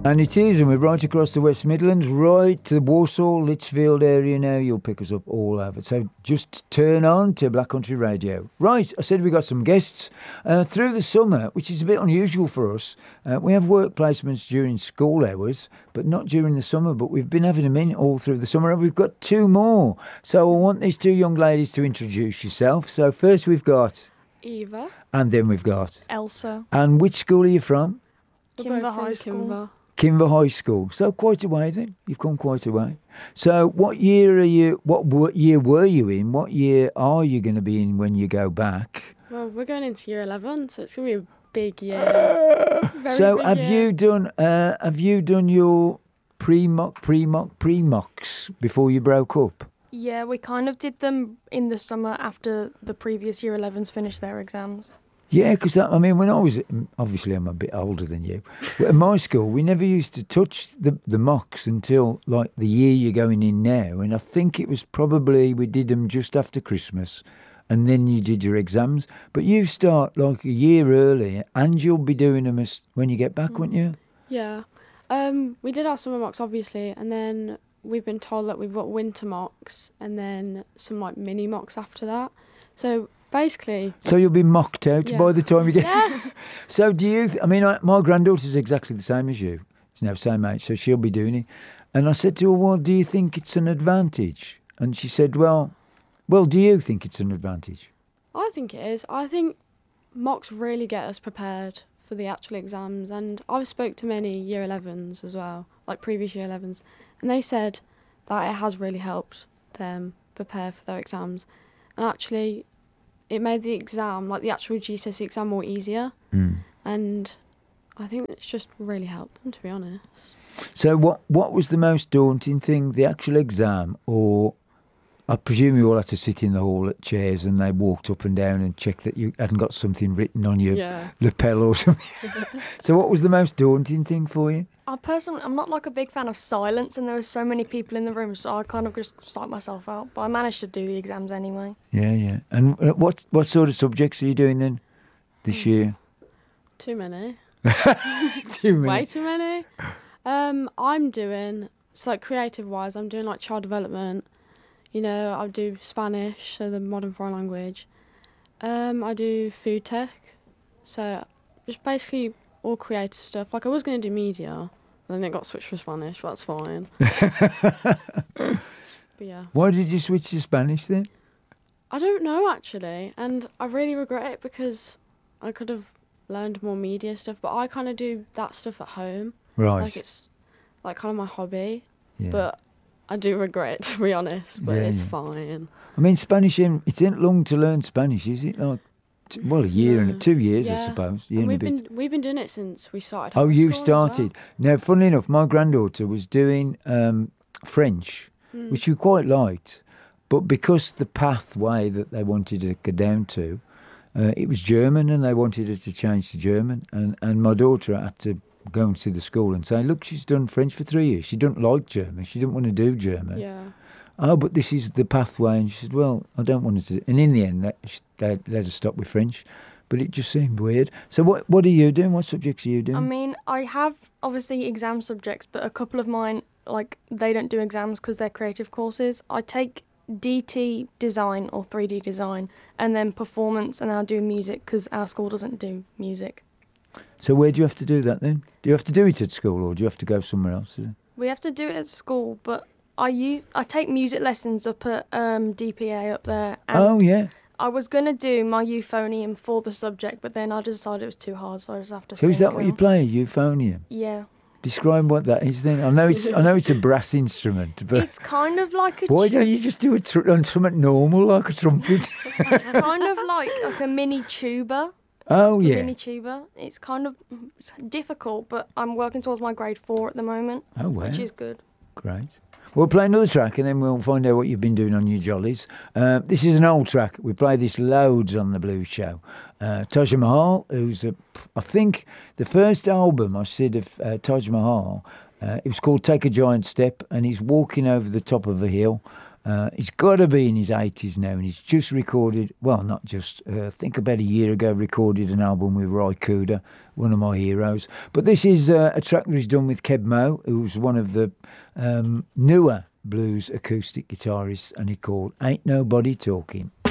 And it is, and we're right across the West Midlands, right to the Walsall, Lichfield area now. You'll pick us up all over. So just turn on to Black Country Radio. Right, I said we got some guests. Through the summer, which is a bit unusual for us, we have work placements during school hours, but not during the summer. But we've been having them in all through the summer, and we've got two more. So I want these two young ladies to introduce yourself. So first we've got... Eva. And then we've got... Elsa. And which school are you from? Kimber High School. Kimber High School. So quite a way then. You've come quite a way. So what year are you? What year were you in? What year are you going to be in when you go back? Well, we're going into year 11, so it's going to be a big year. So have you done your pre-mocks before you broke up? Yeah, we kind of did them in the summer after the previous year 11s finished their exams. Yeah, because when I was, obviously I'm a bit older than you, but in my school we never used to touch the mocks until like the year you're going in now, and I think it was probably we did them just after Christmas, and then you did your exams. But you start like a year early, and you'll be doing them when you get back, won't you? Yeah, we did our summer mocks obviously, and then we've been told that we've got winter mocks, and then some like mini mocks after that. So. Basically. So you'll be mocked out by the time you get... Yeah. So do you... my granddaughter's exactly the same as you. She's now same age, so she'll be doing it. And I said to her, well, do you think it's an advantage? And she said, well, do you think it's an advantage? I think it is. I think mocks really get us prepared for the actual exams. And I've spoke to many year 11s as well, like previous year 11s, and they said that it has really helped them prepare for their exams. And actually... it made the exam, like the actual GCSE exam, more easier. And I think it's just really helped them, to be honest. So what was the most daunting thing, the actual exam, or I presume you all had to sit in the hall at chairs and they walked up and down and checked that you hadn't got something written on your lapel or something. So what was the most daunting thing for you? I'm not like a big fan of silence, and there were so many people in the room, so I kind of just psyched myself out. But I managed to do the exams anyway. Yeah. And what sort of subjects are you doing then this year? Too many. Too many. Way too many. I'm doing, so like creative-wise, I'm doing like child development. I do Spanish, so the modern foreign language. I do food tech, so just basically all creative stuff. Like I was going to do media, then it got switched for Spanish, but that's fine. But yeah. Why did you switch to Spanish then? I don't know actually, and I really regret it because I could have learned more media stuff, but I kind of do that stuff at home. Right. Like it's like kind of my hobby, yeah. But I do regret it, to be honest, but it's fine. Spanish, it isn't long to learn Spanish, is it? Like, a year and 2 years, I suppose. And we've been doing it since we started. Oh, you started. Now, funnily enough, my granddaughter was doing French, which we quite liked, but because the pathway that they wanted to go down to, it was German, and they wanted her to change to German, and my daughter had to go and see the school and say, look, she's done French for 3 years. She doesn't like German. She didn't want to do German. Yeah. Oh, but this is the pathway. And she said, well, I don't want to. And in the end, they let her stop with French. But it just seemed weird. So what are you doing? What subjects are you doing? I have, obviously, exam subjects, but a couple of mine, like, they don't do exams because they're creative courses. I take DT design or 3D design, and then performance, and I'll do music because our school doesn't do music. So where do you have to do that then? Do you have to do it at school, or do you have to go somewhere else? We have to do it at school, but I take music lessons up at DPA up there. Oh, yeah. I was going to do my euphonium for the subject, but then I decided it was too hard, so I just have to So sing. is that what you play, euphonium? Yeah. Describe what that is then. I know it's a brass instrument, but it's kind of like a... Why don't you just do it on something normal, like a trumpet? It's kind of like a mini tuba. Oh, yeah. Mini tuba. It's kind of difficult, but I'm working towards my grade 4 at the moment. Oh, wow. Which is good. Great. We'll play another track and then we'll find out what you've been doing on your jollies. This is an old track. We play this loads on the Blues Show. Taj Mahal, who's, I think, the first album I said of Taj Mahal, it was called Take a Giant Step, and he's walking over the top of a hill. He's got to be in his 80s now, and he's just recorded, well, not just, I think about a year ago, recorded an album with Roy Kuda, one of my heroes. But this is a track that he's done with Keb Mo, who's one of the newer blues acoustic guitarists, and he called Ain't Nobody Talking.